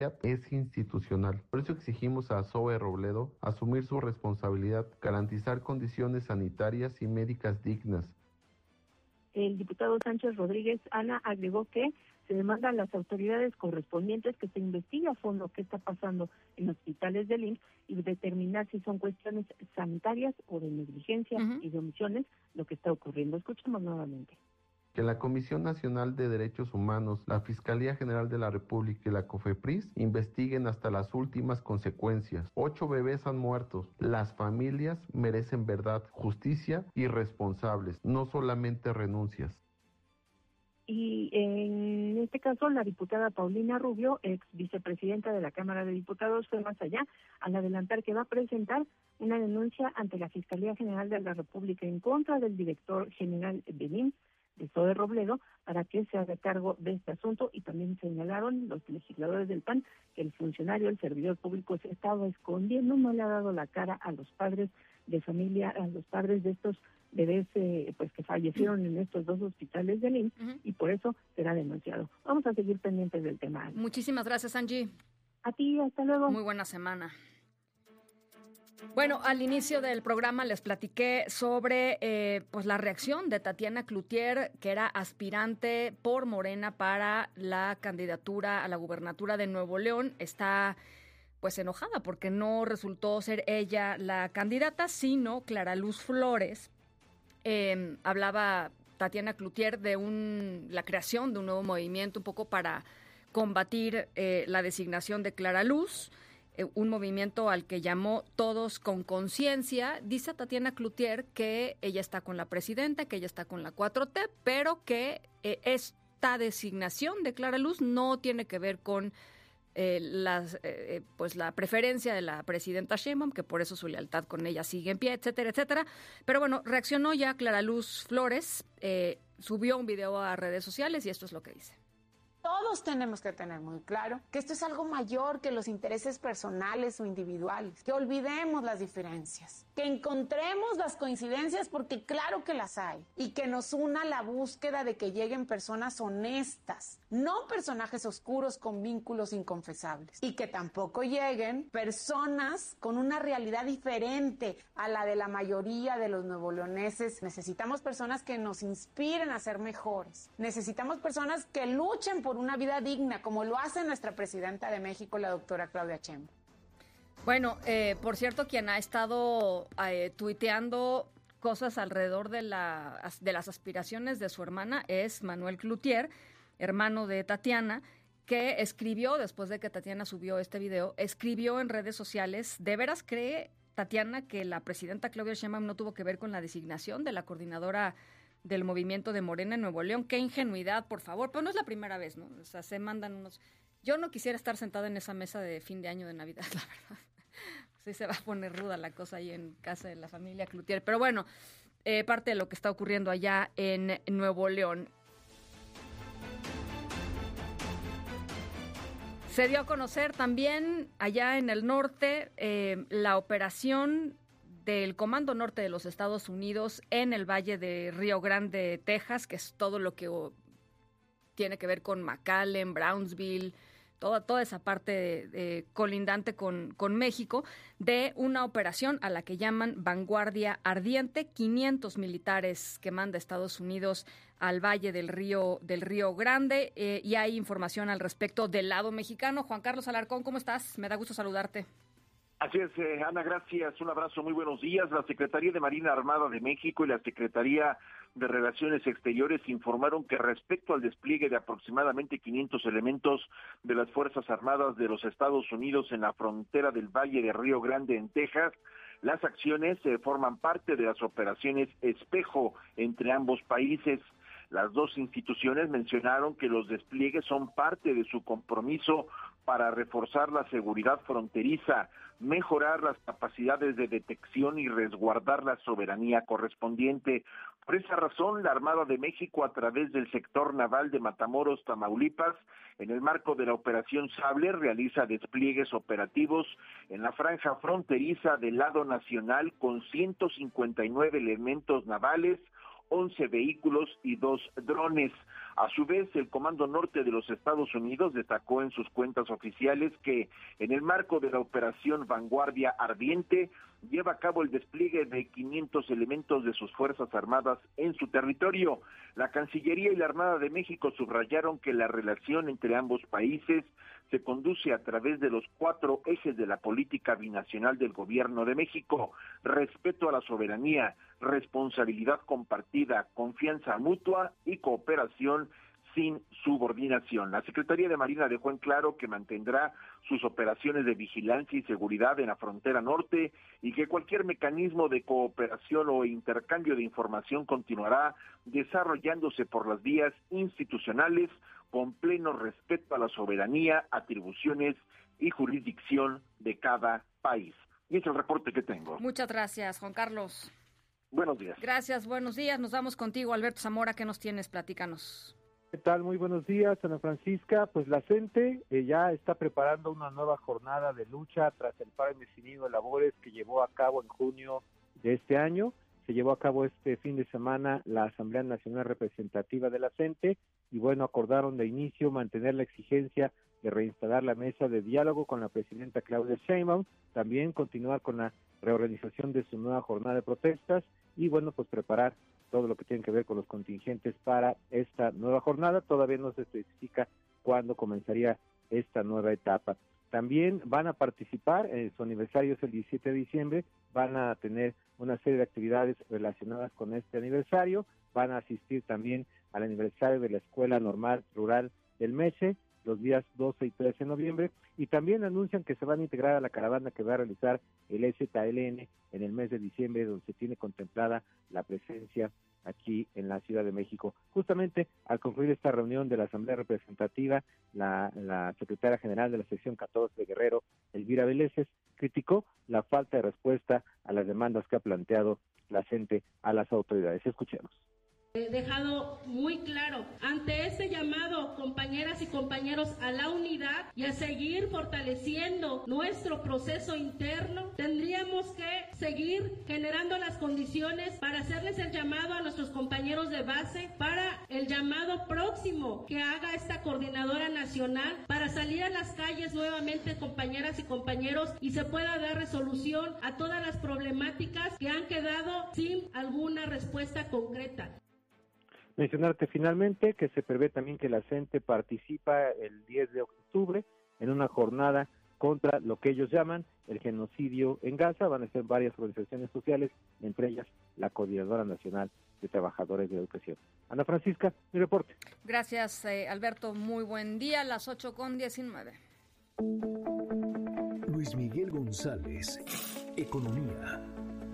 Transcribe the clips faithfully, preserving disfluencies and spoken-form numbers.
es institucional. Por eso exigimos a Zoe Robledo asumir su responsabilidad, garantizar condiciones sanitarias y médicas dignas. El diputado Sánchez Rodríguez, Ana, agregó que se demanda a las autoridades correspondientes que se investigue a fondo qué está pasando en hospitales del I M S S y determinar si son cuestiones sanitarias o de negligencia uh-huh. y de omisiones lo que está ocurriendo. Escuchemos nuevamente. Que la Comisión Nacional de Derechos Humanos, la Fiscalía General de la República y la COFEPRIS investiguen hasta las últimas consecuencias. Ocho bebés han muerto. Las familias merecen verdad, justicia y responsables, no solamente renuncias. Y en este caso, la diputada Paulina Rubio, ex vicepresidenta de la Cámara de Diputados, fue más allá al adelantar que va a presentar una denuncia ante la Fiscalía General de la República en contra del director general del I M S S, de Zoe Robledo, para que se haga cargo de este asunto. Y también señalaron los legisladores del P A N que el funcionario, el servidor público, se estaba escondiendo, no le ha dado la cara a los padres de familia, a los padres de estos bebés eh, pues que fallecieron en estos dos hospitales del I M S S, uh-huh. y por eso será denunciado. Vamos a seguir pendientes del tema, Ana. Muchísimas gracias, Angie. A ti, hasta luego. Muy buena semana. Bueno, al inicio del programa les platiqué sobre eh, pues la reacción de Tatiana Cloutier, que era aspirante por Morena para la candidatura a la gubernatura de Nuevo León. Está pues enojada porque no resultó ser ella la candidata, sino Clara Luz Flores. Eh, hablaba Tatiana Cloutier de un, la creación de un nuevo movimiento un poco para combatir eh, la designación de Clara Luz. Un movimiento al que llamó Todos con Conciencia. Dice Tatiana Cloutier que ella está con la presidenta, que ella está con la cuatro T, pero que eh, esta designación de Clara Luz no tiene que ver con eh, las, eh, pues la preferencia de la presidenta Sheinbaum, que por eso su lealtad con ella sigue en pie, etcétera, etcétera. Pero bueno, reaccionó ya Clara Luz Flores, eh, subió un video a redes sociales y esto es lo que dice. Todos tenemos que tener muy claro que esto es algo mayor que los intereses personales o individuales, que olvidemos las diferencias, que encontremos las coincidencias porque claro que las hay y que nos una la búsqueda de que lleguen personas honestas, no personajes oscuros con vínculos inconfesables y que tampoco lleguen personas con una realidad diferente a la de la mayoría de los nuevoleoneses. Necesitamos personas que nos inspiren a ser mejores, necesitamos personas que luchen por por una vida digna, como lo hace nuestra presidenta de México, la doctora Claudia Sheinbaum. Bueno, eh, por cierto, quien ha estado eh, tuiteando cosas alrededor de, la, de las aspiraciones de su hermana es Manuel Cloutier, hermano de Tatiana, que escribió, después de que Tatiana subió este video, escribió en redes sociales, ¿de veras cree Tatiana que la presidenta Claudia Sheinbaum no tuvo que ver con la designación de la coordinadora del movimiento de Morena en Nuevo León? Qué ingenuidad, por favor. Pero no es la primera vez, ¿no? O sea, se mandan unos... Yo no quisiera estar sentada en esa mesa de fin de año de Navidad, la verdad. Sí se va a poner ruda la cosa ahí en casa de la familia Cloutier. Pero bueno, eh, parte de lo que está ocurriendo allá en Nuevo León. Se dio a conocer también allá en el norte eh, la operación del Comando Norte de los Estados Unidos en el Valle de Río Grande, Texas, que es todo lo que oh, tiene que ver con McAllen, Brownsville, toda, toda esa parte de, de, colindante con, con México, de una operación a la que llaman Vanguardia Ardiente, quinientos militares que manda Estados Unidos al Valle del Río, del Río Grande, eh, y hay información al respecto del lado mexicano. Juan Carlos Alarcón, ¿cómo estás? Me da gusto saludarte. Así es, eh, Ana, gracias. Un abrazo, muy buenos días. La Secretaría de Marina Armada de México y la Secretaría de Relaciones Exteriores informaron que respecto al despliegue de aproximadamente quinientos elementos de las Fuerzas Armadas de los Estados Unidos en la frontera del Valle de Río Grande, en Texas, las acciones eh, forman parte de las operaciones Espejo entre ambos países. Las dos instituciones mencionaron que los despliegues son parte de su compromiso para reforzar la seguridad fronteriza, mejorar las capacidades de detección y resguardar la soberanía correspondiente. Por esa razón, la Armada de México, a través del sector naval de Matamoros, Tamaulipas, en el marco de la Operación Sable, realiza despliegues operativos en la franja fronteriza del lado nacional con ciento cincuenta y nueve elementos navales, once vehículos y dos drones. A su vez, el Comando Norte de los Estados Unidos destacó en sus cuentas oficiales que en el marco de la operación Vanguardia Ardiente lleva a cabo el despliegue de quinientos elementos de sus Fuerzas Armadas en su territorio. La Cancillería y la Armada de México subrayaron que la relación entre ambos países se conduce a través de los cuatro ejes de la política binacional del Gobierno de México: respeto a la soberanía, responsabilidad compartida, confianza mutua y cooperación sin subordinación. La Secretaría de Marina dejó en claro que mantendrá sus operaciones de vigilancia y seguridad en la frontera norte y que cualquier mecanismo de cooperación o intercambio de información continuará desarrollándose por las vías institucionales con pleno respeto a la soberanía, atribuciones y jurisdicción de cada país. Y es el reporte que tengo. Muchas gracias, Juan Carlos. Buenos días. Gracias, buenos días. Nos vamos contigo, Alberto Zamora. ¿Qué nos tienes? Platícanos. ¿Qué tal? Muy buenos días, Ana Francisca. Pues la CENTE eh, ya está preparando una nueva jornada de lucha tras el paro indefinido de labores que llevó a cabo en junio de este año. Se llevó a cabo este fin de semana la Asamblea Nacional Representativa de la CENTE y bueno, acordaron de inicio mantener la exigencia de reinstalar la mesa de diálogo con la presidenta Claudia Sheinbaum, también continuar con la reorganización de su nueva jornada de protestas y bueno, pues preparar todo lo que tiene que ver con los contingentes para esta nueva jornada. Todavía no se especifica cuándo comenzaría esta nueva etapa. También van a participar, eh, su aniversario es el diecisiete de diciembre, van a tener una serie de actividades relacionadas con este aniversario, van a asistir también al aniversario de la Escuela Normal Rural del MESE, los días doce y trece de noviembre, y también anuncian que se van a integrar a la caravana que va a realizar el S T L N en el mes de diciembre, donde se tiene contemplada la presencia aquí en la Ciudad de México. Justamente al concluir esta reunión de la Asamblea Representativa, la, la secretaria general de la sección catorce de Guerrero, Elvira Veleses, criticó la falta de respuesta a las demandas que ha planteado la CENTE a las autoridades. Escuchemos. He dejado muy claro ante ese llamado, compañeras y compañeros, a la unidad y a seguir fortaleciendo nuestro proceso interno, tendríamos que seguir generando las condiciones para hacerles el llamado a nuestros compañeros de base para el llamado próximo que haga esta coordinadora nacional para salir a las calles nuevamente, compañeras y compañeros, y se pueda dar resolución a todas las problemáticas que han quedado sin alguna respuesta concreta. Mencionarte finalmente que se prevé también que la CENTE participa el diez de octubre en una jornada contra lo que ellos llaman el genocidio en Gaza. Van a ser varias organizaciones sociales, entre ellas la Coordinadora Nacional de Trabajadores de Educación. Ana Francisca, mi reporte. Gracias, eh, Alberto. Muy buen día, las ocho con diecinueve. Luis Miguel González, Economía.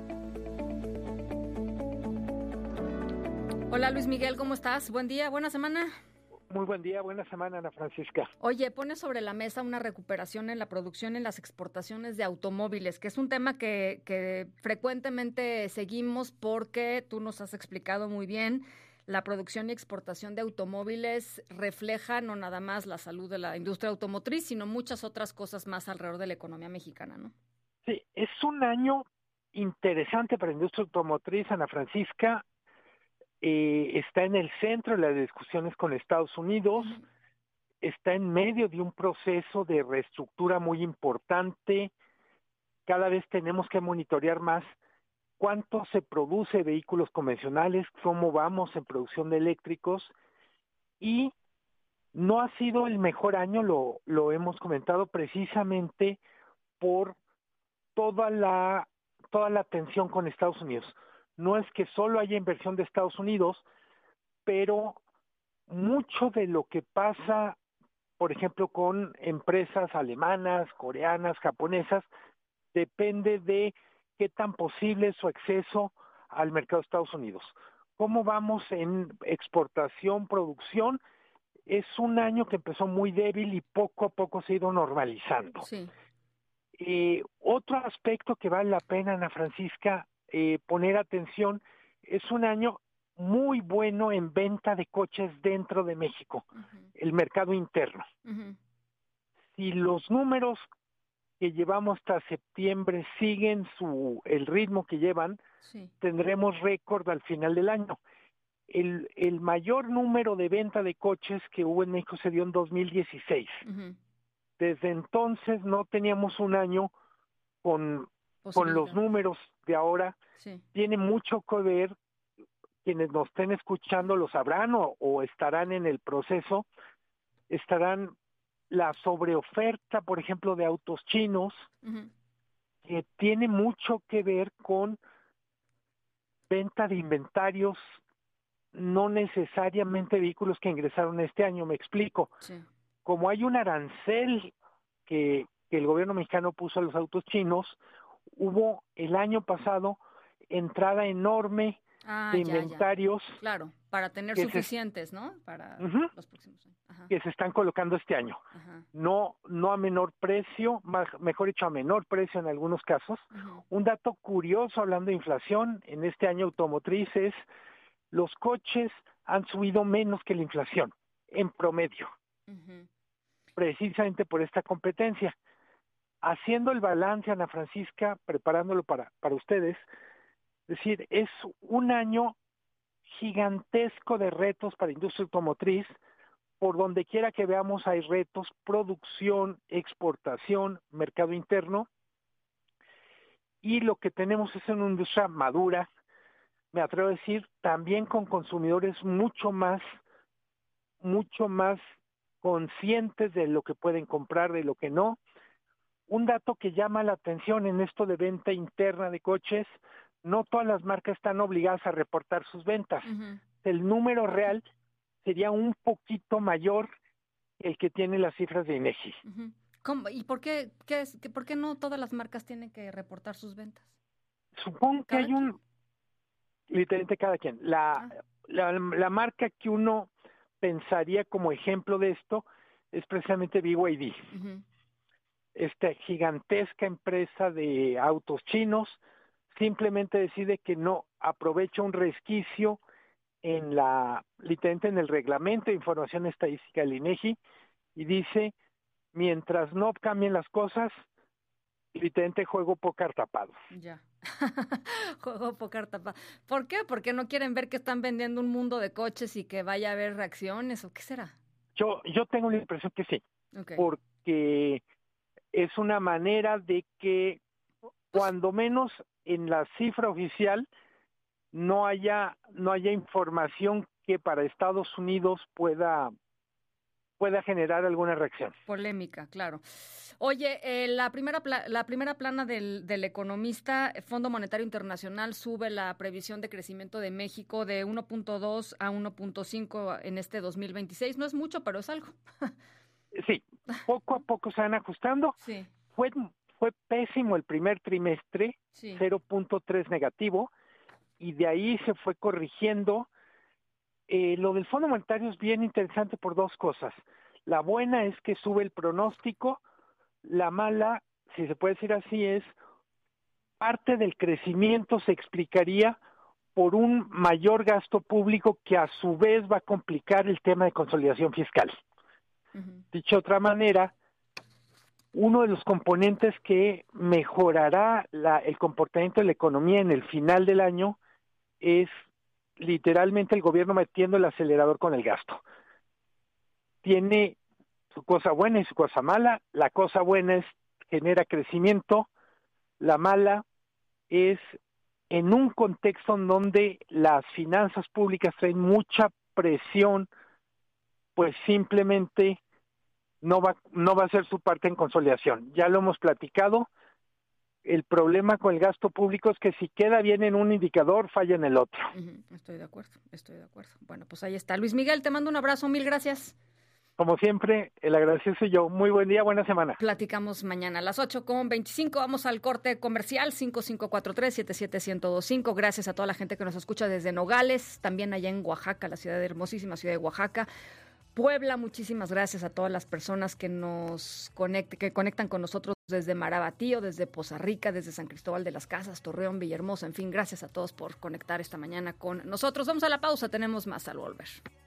Hola Luis Miguel, ¿cómo estás? Buen día, buena semana. Muy buen día, buena semana, Ana Francisca. Oye, pone sobre la mesa una recuperación en la producción y en las exportaciones de automóviles, que es un tema que, que frecuentemente seguimos porque tú nos has explicado muy bien. La producción y exportación de automóviles refleja no nada más la salud de la industria automotriz, sino muchas otras cosas más alrededor de la economía mexicana, ¿no? Sí, es un año interesante para la industria automotriz, Ana Francisca. Eh, está en el centro de las discusiones con Estados Unidos, está en medio de un proceso de reestructura muy importante. Cada vez tenemos que monitorear más cuánto se produce de vehículos convencionales, cómo vamos en producción de eléctricos, y no ha sido el mejor año, lo, lo hemos comentado precisamente por toda la, toda la tensión con Estados Unidos. No es que solo haya inversión de Estados Unidos, pero mucho de lo que pasa, por ejemplo, con empresas alemanas, coreanas, japonesas, depende de qué tan posible es su acceso al mercado de Estados Unidos. ¿Cómo vamos en exportación, producción? Es un año que empezó muy débil y poco a poco se ha ido normalizando. Sí. Eh, otro aspecto que vale la pena, Ana Francisca, Eh, poner atención, es un año muy bueno en venta de coches dentro de México, uh-huh. el mercado interno. Uh-huh. Si los números que llevamos hasta septiembre siguen su el ritmo que llevan, sí. tendremos récord al final del año. el, el mayor número de venta de coches que hubo en México se dio en dos mil dieciséis. Uh-huh. Desde entonces no teníamos un año con, con los números de ahora. Sí. Tiene mucho que ver, quienes nos estén escuchando lo sabrán o, o estarán en el proceso, estarán la sobreoferta, por ejemplo, de autos chinos, uh-huh. que tiene mucho que ver con venta de inventarios, no necesariamente vehículos que ingresaron este año, me explico. Sí. Como hay un arancel que, que el gobierno mexicano puso a los autos chinos, hubo el año pasado entrada enorme ah, de ya, inventarios. Ya. Claro, para tener suficientes, se, ¿no? Para uh-huh, los próximos años. Ajá. Que se están colocando este año. Ajá. No, no a menor precio, más, mejor dicho, a menor precio en algunos casos. Uh-huh. Un dato curioso hablando de inflación en este año automotriz es los coches han subido menos que la inflación, en promedio. Uh-huh. Precisamente por esta competencia. Haciendo el balance, Ana Francisca, preparándolo para, para ustedes, es decir, es un año gigantesco de retos para la industria automotriz. Por donde quiera que veamos hay retos, producción, exportación, mercado interno, y lo que tenemos es una industria madura, me atrevo a decir, también con consumidores mucho más, mucho más conscientes de lo que pueden comprar, de lo que no. Un dato que llama la atención en esto de venta interna de coches, no todas las marcas están obligadas a reportar sus ventas. Uh-huh. El número real sería un poquito mayor el que tiene las cifras de INEGI. Uh-huh. ¿Cómo? ¿Y por qué, qué es, por qué no todas las marcas tienen que reportar sus ventas? Supongo que hay un... Literalmente cada quien. La, ah. la, la marca que uno pensaría como ejemplo de esto es precisamente B Y D. Uh-huh. Esta gigantesca empresa de autos chinos simplemente decide que no aprovecha un resquicio en la literalmente en el reglamento de información estadística del INEGI y dice, mientras no cambien las cosas, literalmente juego póker tapado. Ya, juego póker tapado. ¿Por qué? Porque no quieren ver que están vendiendo un mundo de coches y que vaya a haber reacciones, ¿o qué será? Yo, yo tengo la impresión que sí, okay. Porque es una manera de que, cuando menos en la cifra oficial, no haya no haya información que para Estados Unidos pueda pueda generar alguna reacción. Polémica, claro. Oye, eh, la primera pla- la primera plana del, del economista, Fondo Monetario Internacional, sube la previsión de crecimiento de México de uno punto dos a uno punto cinco en este dos mil veintiséis. No es mucho, pero es algo. Sí, poco a poco se van ajustando. Sí. Fue fue pésimo el primer trimestre, sí. cero punto tres negativo, y de ahí se fue corrigiendo. Eh, lo del Fondo Monetario es bien interesante por dos cosas. La buena es que sube el pronóstico, la mala, si se puede decir así, es parte del crecimiento se explicaría por un mayor gasto público que a su vez va a complicar el tema de consolidación fiscal. Uh-huh. Dicho de otra manera, uno de los componentes que mejorará la, el comportamiento de la economía en el final del año es literalmente el gobierno metiendo el acelerador con el gasto. Tiene su cosa buena y su cosa mala. La cosa buena es genera crecimiento, la mala es en un contexto en donde las finanzas públicas traen mucha presión, pues simplemente no va no va a ser su parte en consolidación. Ya lo hemos platicado. El problema con el gasto público es que si queda bien en un indicador, falla en el otro. Estoy de acuerdo, estoy de acuerdo. Bueno, pues ahí está. Luis Miguel, te mando un abrazo, mil gracias. Como siempre, el agradecido soy yo. Muy buen día, buena semana. Platicamos mañana a las ocho con veinticinco. Vamos al corte comercial, cinco cinco cuatro tres, siete siete uno cero dos cinco. Gracias a toda la gente que nos escucha desde Nogales, también allá en Oaxaca, la ciudad hermosísima ciudad de Oaxaca. Puebla, muchísimas gracias a todas las personas que nos conecte, que conectan con nosotros desde Marabatío, desde Poza Rica, desde San Cristóbal de las Casas, Torreón, Villahermosa, en fin, gracias a todos por conectar esta mañana con nosotros. Vamos a la pausa, tenemos más al volver.